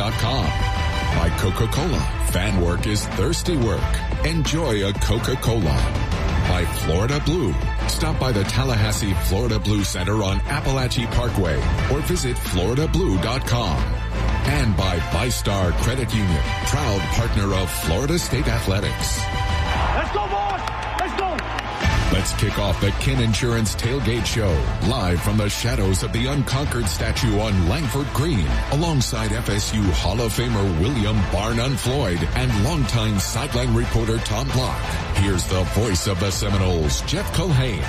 FanFest.com. By Coca-Cola, fan work is thirsty work. Enjoy a Coca-Cola. By Florida Blue. Stop by the Tallahassee Florida Blue Center on Appalachie Parkway or visit floridablue.com. And by VyStar Credit Union, proud partner of Florida State Athletics. Let's go, boys! Let's go! Let's kick off the Kin Insurance Tailgate Show, live from the shadows of the unconquered statue on Langford Green, alongside FSU Hall of Famer William Barnum Floyd and longtime sideline reporter Tom Block. Here's the voice of the Seminoles, Jeff Culhane.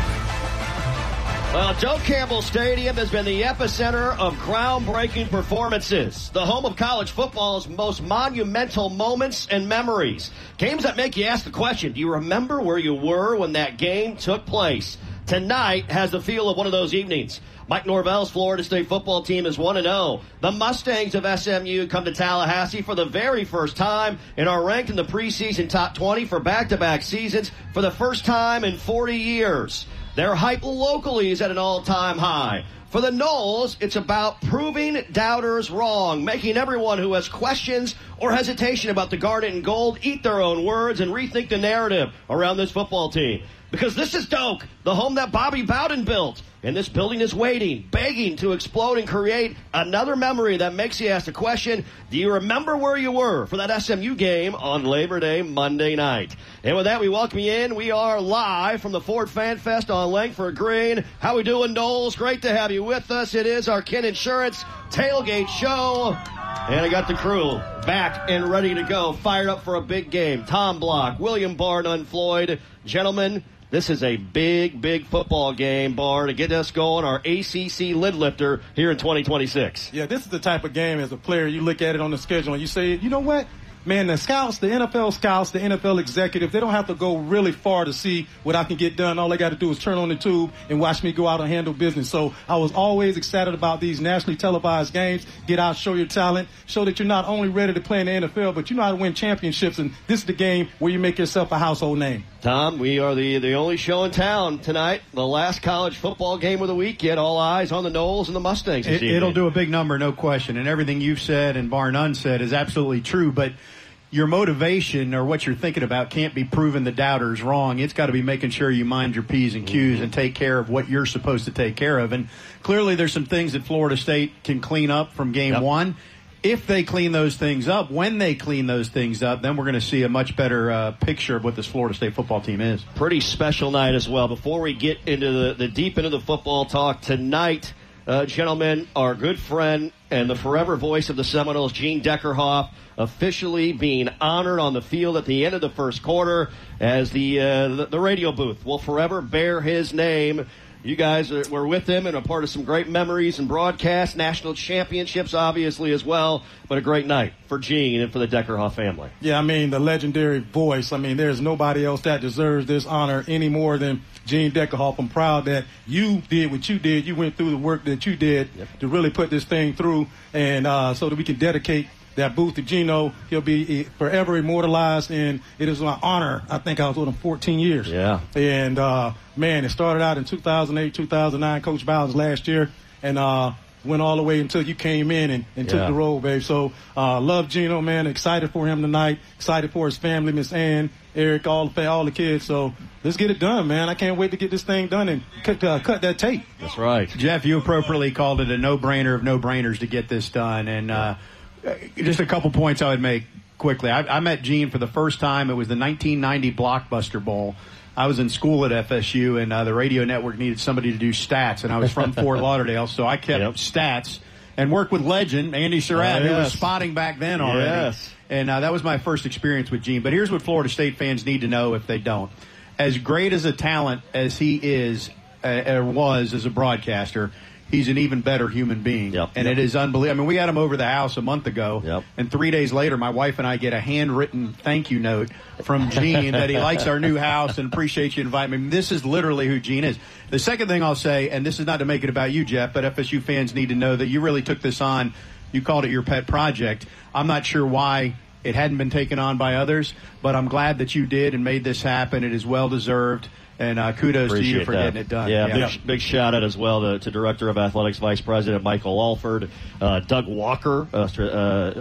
Well, Joe Campbell Stadium has been the epicenter of groundbreaking performances, the home of college football's most monumental moments and memories. Games that make you ask the question, do you remember where you were when that game took place? Tonight has the feel of one of those evenings. Mike Norvell's Florida State football team is 1-0. The Mustangs of SMU come to Tallahassee for the very first time and are ranked in the preseason top 20 for back-to-back seasons for the first time in 40 years. Their hype locally is at an all-time high. For the Noles, it's about proving doubters wrong, making everyone who has questions or hesitation about the Garnet and Gold eat their own words and rethink the narrative around this football team. Because this is Doak, the home that Bobby Bowden built. And this building is waiting, begging to explode and create another memory that makes you ask the question, do you remember where you were for that SMU game on Labor Day Monday night? And with that, we welcome you in. We are live from the Ford Fan Fest on Langford Green. How we doing, Noles? Great to have you with us. It is our Kin Insurance Tailgate Show. And I got the crew back and ready to go, fired up for a big game. Tom Block, William Barnum Floyd. Gentlemen, this is a big, big football game, Bar, to get us going, our ACC lid lifter here in 2026. Yeah, this is the type of game as a player, you look at it on the schedule and you say, you know what? Man, the scouts, the NFL executives, they don't have to go really far to see what I can get done. All they got to do is turn on the tube and watch me go out and handle business. So I was always excited about these nationally televised games. Get out, show your talent, show that you're not only ready to play in the NFL, but you know how to win championships. And this is the game where you make yourself a household name. Tom, we are the only show in town tonight. The last college football game of the week. Yet all eyes on the Noles and the Mustangs this evening. It'll do a big number, no question. And everything you've said and bar none said is absolutely true. But your motivation or what you're thinking about can't be proving the doubters wrong. It's got to be making sure you mind your P's and Q's and take care of what you're supposed to take care of. And clearly there's some things that Florida State can clean up from game one. If they clean those things up, when they clean those things up, then we're going to see a much better picture of what this Florida State football team is. Pretty special night as well. Before we get into the deep into the football talk tonight, gentlemen, our good friend and the forever voice of the Seminoles, Gene Deckerhoff, officially being honored on the field at the end of the first quarter as the radio booth will forever bear his name. You guys were with him and a part of some great memories and broadcasts, national championships obviously as well, but a great night for Gene and for the Deckerhoff family. Yeah, I mean, the legendary voice. I mean, there's nobody else that deserves this honor any more than Gene Deckerhoff. I'm proud that you did what you did. You went through the work that you did to really put this thing through, and so that we can dedicate that booth to Gino. He'll be forever immortalized, and it is my honor. I think I was with him 14 years. Yeah. And, man, it started out in 2008, 2009, Coach Bowers last year, and went all the way until you came in and took the role, babe. So love Gino, man. Excited for him tonight. Excited for his family, Miss Ann, Eric, all the kids. So let's get it done, man. I can't wait to get this thing done and cut that tape. That's right. Jeff, you appropriately called it a no-brainer of no-brainers to get this done. And just a couple points I would make quickly. I met Gene for the first time. It was the 1990 Blockbuster Bowl. I was in school at FSU, and the radio network needed somebody to do stats, and I was from Fort Lauderdale, so I kept stats and worked with legend Andy Surratt, who was spotting back then already. Yes. And that was my first experience with Gene. But here's what Florida State fans need to know if they don't. As great as a talent as he is or was as a broadcaster, he's an even better human being. And it is unbelievable. I mean, we had him over the house a month ago, and 3 days later, my wife and I get a handwritten thank you note from Gene that he likes our new house and appreciates you inviting me. I mean, this is literally who Gene is. The second thing I'll say, and this is not to make it about you, Jeff, but FSU fans need to know that you really took this on. You called it your pet project. I'm not sure why it hadn't been taken on by others, but I'm glad that you did and made this happen. It is well-deserved. And kudos to you for getting it done. Big shout out as well to Director of Athletics Vice President Michael Alford, Doug Walker,